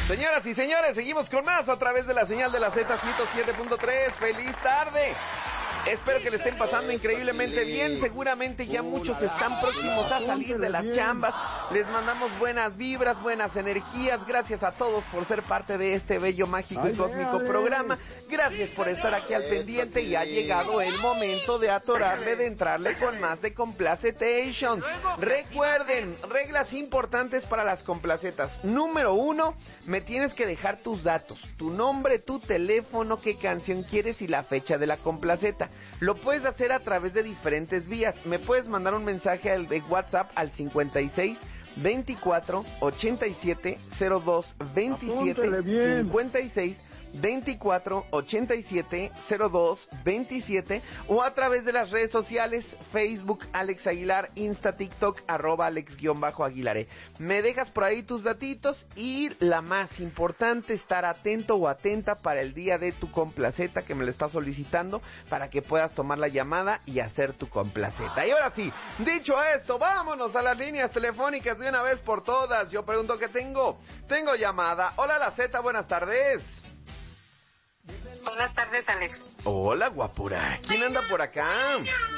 Señoras y señores, seguimos con más a través de la señal de la Z107.3. ¡Feliz tarde! Espero que le estén pasando increíblemente bien. Seguramente ya muchos están próximos a salir de las chambas. Les mandamos buenas vibras, buenas energías. Gracias a todos por ser parte de este bello, mágico y cósmico programa. Gracias por estar aquí al pendiente y ha llegado el momento de atorarle, de entrarle con más de Complacetations. Recuerden, reglas importantes para las complacetas. Número 1, me tienes que dejar tus datos, tu nombre, tu teléfono, qué canción quieres y la fecha de la complaceta. Lo puedes hacer a través de diferentes vías. Me puedes mandar un mensaje de WhatsApp al 56 24 87 02 27 56 24 87 02 27 o a través de las redes sociales Facebook Alex Aguilar, Insta, TikTok @Alex_Aguilaré. Me dejas por ahí tus datitos y la más importante, estar atento o atenta para el día de tu complaceta que me lo estás solicitando para que puedas tomar la llamada y hacer tu complaceta. Y ahora sí, dicho esto, vámonos a las líneas telefónicas de una vez por todas. Yo pregunto qué tengo llamada. Hola la Z, buenas tardes. Buenas tardes, Alex. Hola, guapura. ¿Quién anda por acá?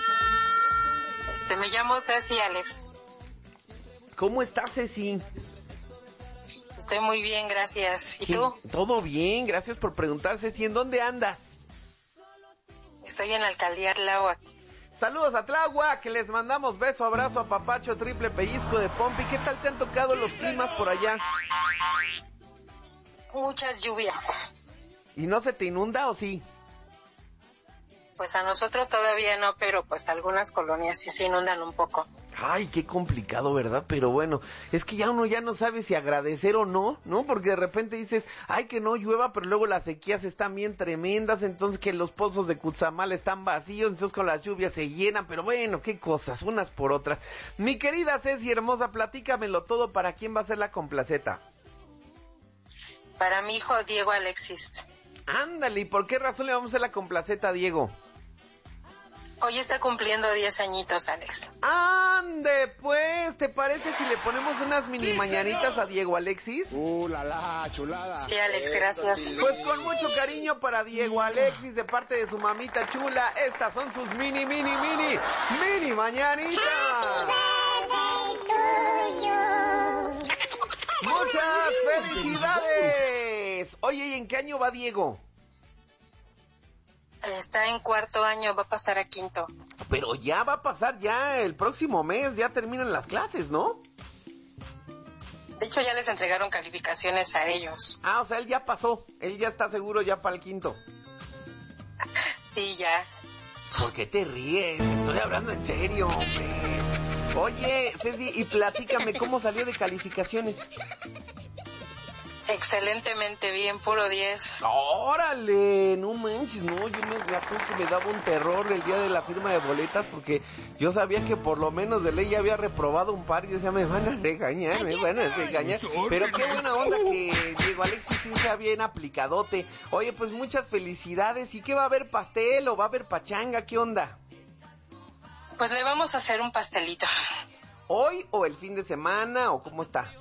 Me llamo Ceci, Alex. ¿Cómo estás, Ceci? Estoy muy bien, gracias. ¿Y tú? Todo bien, gracias por preguntar, Ceci. ¿En dónde andas? Estoy en la alcaldía Tláhuac. Saludos a Tláhuac, que les mandamos beso, abrazo, apapacho, triple pellizco de Pompi. ¿Qué tal te han tocado los climas por allá? Muchas lluvias. ¿Y no se te inunda o sí? Pues a nosotros todavía no, pero pues algunas colonias sí se inundan un poco. Ay, qué complicado, ¿verdad? Pero bueno, es que ya uno ya no sabe si agradecer o no, ¿no? Porque de repente dices, ay, que no llueva, pero luego las sequías están bien tremendas, entonces que los pozos de Cutzamala están vacíos, entonces con las lluvias se llenan, pero bueno, qué cosas, unas por otras. Mi querida Ceci hermosa, platícamelo todo, ¿para quién va a ser la complaceta? Para mi hijo Diego Alexis. Ándale, ¿y por qué razón le vamos a hacer la complaceta a Diego? Hoy está cumpliendo 10 añitos, Alex. ¡Ande, pues! ¿Te parece si le ponemos unas mini mañanitas a Diego Alexis? La chulada. Sí, Alex, gracias. Pues con mucho cariño para Diego Alexis de parte de su mamita chula. Estas son sus mini mañanitas. ¡Muchas felicidades! Oye, ¿y en qué año va Diego? Está en 4º año, va a pasar a 5º. Pero ya va a pasar ya el próximo mes, ya terminan las clases, ¿no? De hecho, ya les entregaron calificaciones a ellos. Ah, o sea, él ya pasó, él ya está seguro ya para el 5º. Sí, ya. ¿Por qué te ríes? Estoy hablando en serio, hombre. Oye, Ceci, y platícame, ¿cómo salió de calificaciones? Excelentemente bien, puro 10. ¡Órale! No manches, no, yo me acuerdo que me daba un terror el día de la firma de boletas porque yo sabía que por lo menos de ley ya había reprobado un par y decía, me van a regañar. Pero qué buena onda que Diego Alexis sí sea bien aplicadote. Oye, pues muchas felicidades. ¿Y qué va a haber, pastel o va a haber pachanga? ¿Qué onda? Pues le vamos a hacer un pastelito. ¿Hoy o el fin de semana o cómo está?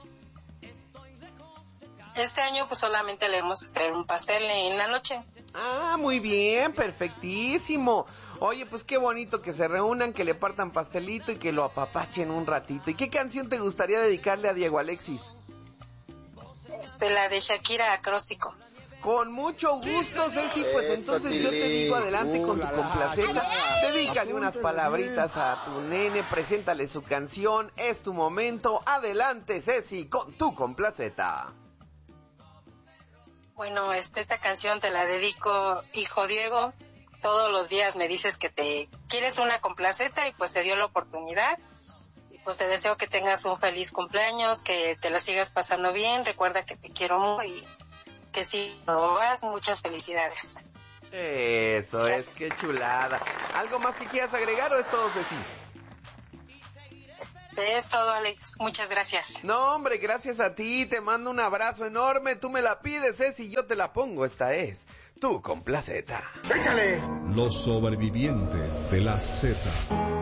Este año pues solamente le vamos a hacer un pastel en la noche. Ah, muy bien, perfectísimo. Oye, pues qué bonito que se reúnan, que le partan pastelito y que lo apapachen un ratito. ¿Y qué canción te gustaría dedicarle a Diego Alexis? La de Shakira, Acróstico. Con mucho gusto, Ceci, pues entonces yo te digo adelante con tu complaceta, dedícale unas palabritas a tu nene, preséntale su canción, es tu momento, adelante Ceci, con tu complaceta. Bueno, esta canción te la dedico, hijo Diego, todos los días me dices que te quieres una complaceta y pues se dio la oportunidad. Y pues te deseo que tengas un feliz cumpleaños, que te la sigas pasando bien, recuerda que te quiero mucho y que si lo vas, muchas felicidades. Eso, gracias. Es que chulada. ¿Algo más que quieras agregar o es todo, Ceci? Es todo, Alex. Muchas gracias. No, hombre, gracias a ti. Te mando un abrazo enorme. Tú me la pides, Ceci, y yo te la pongo. Esta es tu complaceta. ¡Échale! Los sobrevivientes de la Z.